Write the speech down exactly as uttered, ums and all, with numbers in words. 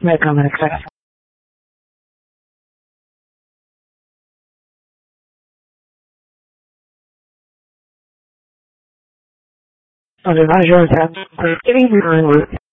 Welcome and accept. On the Azure tab, click Getting Behind Root.